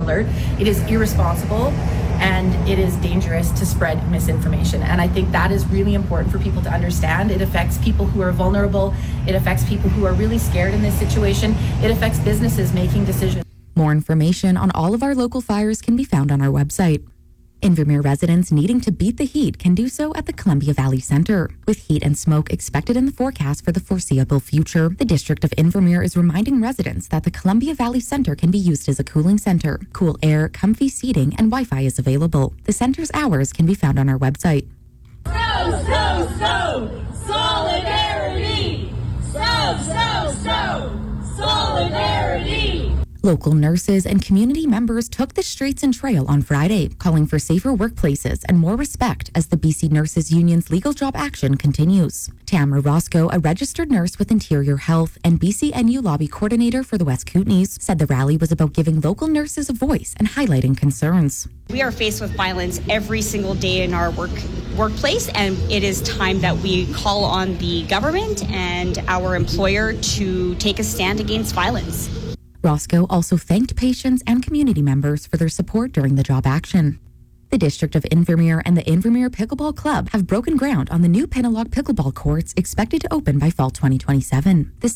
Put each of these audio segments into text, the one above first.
alert. It is irresponsible and it is dangerous to spread misinformation. And I think that is really important for people to understand. It affects people who are vulnerable. It affects people who are really scared in this situation. It affects businesses making decisions. More information on all of our local fires can be found on our website. Invermere residents needing to beat the heat can do so at the Columbia Valley Centre. With heat and smoke expected in the forecast for the foreseeable future, the District of Invermere is reminding residents that the Columbia Valley Centre can be used as a cooling centre. Cool air, comfy seating, and Wi-Fi is available. The centre's hours can be found on our website. Solidarity! Solidarity! Local nurses and community members took the streets and trail on Friday, calling for safer workplaces and more respect as the BC Nurses Union's legal job action continues. Tamara Roscoe, a registered nurse with Interior Health and BCNU lobby coordinator for the West Kootenays, said the rally was about giving local nurses a voice and highlighting concerns. We are faced with violence every single day in our workplace, and it is time that we call on the government and our employer to take a stand against violence. Roscoe also thanked patients and community members for their support during the job action. The District of Invermere and the Invermere Pickleball Club have broken ground on the new Penelog pickleball courts expected to open by fall 2027. The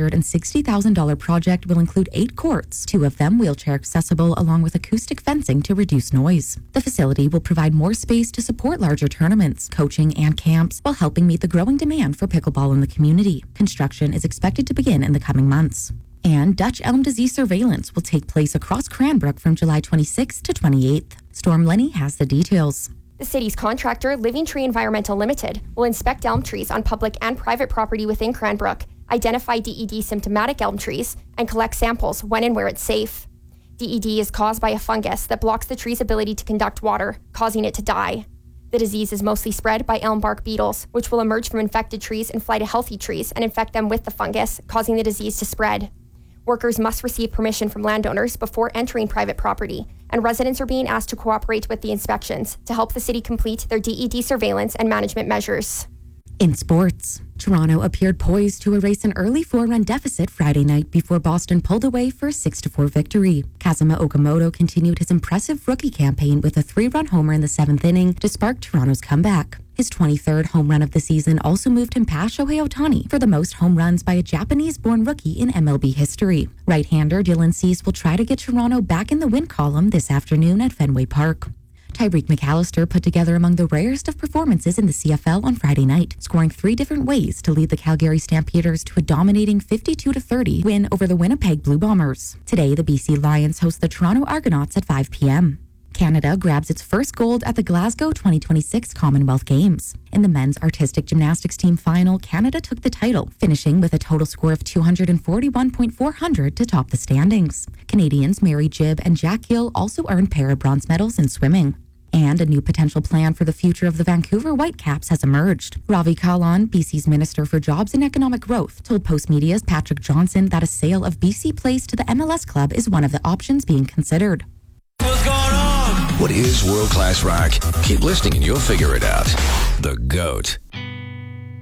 $660,000 project will include 8 courts, 2 of them wheelchair accessible along with acoustic fencing to reduce noise. The facility will provide more space to support larger tournaments, coaching, and camps while helping meet the growing demand for pickleball in the community. Construction is expected to begin in the coming months. And Dutch elm disease surveillance will take place across Cranbrook from July 26th to 28th. Storm Lenny has the details. The city's contractor, Living Tree Environmental Limited, will inspect elm trees on public and private property within Cranbrook, identify DED symptomatic elm trees, and collect samples when and where it's safe. DED is caused by a fungus that blocks the tree's ability to conduct water, causing it to die. The disease is mostly spread by elm bark beetles, which will emerge from infected trees and fly to healthy trees and infect them with the fungus, causing the disease to spread. Workers must receive permission from landowners before entering private property, and residents are being asked to cooperate with the inspections to help the city complete their DED surveillance and management measures. In sports, Toronto appeared poised to erase an early 4-run deficit Friday night before Boston pulled away for a 6-4 victory. Kazuma Okamoto continued his impressive rookie campaign with a 3-run homer in the 7th inning to spark Toronto's comeback. His 23rd home run of the season also moved him past Shohei Ohtani for the most home runs by a Japanese-born rookie in MLB history. Right-hander Dylan Cease will try to get Toronto back in the win column this afternoon at Fenway Park. Tyreek McAllister put together among the rarest of performances in the CFL on Friday night, scoring 3 different ways to lead the Calgary Stampeders to a dominating 52-30 win over the Winnipeg Blue Bombers. Today, the BC Lions host the Toronto Argonauts at 5 p.m. Canada grabs its first gold at the Glasgow 2026 Commonwealth Games. In the men's artistic gymnastics team final, Canada took the title, finishing with a total score of 241.400 to top the standings. Canadians Mary Jibb and Jack Gill also earned para-bronze medals in swimming. And a new potential plan for the future of the Vancouver Whitecaps has emerged. Ravi Kahlon, BC's Minister for Jobs and Economic Growth, told Postmedia's Patrick Johnson that a sale of BC Place to the MLS club is one of the options being considered. What's going on? What is world-class rock? Keep listening and you'll figure it out. The GOAT.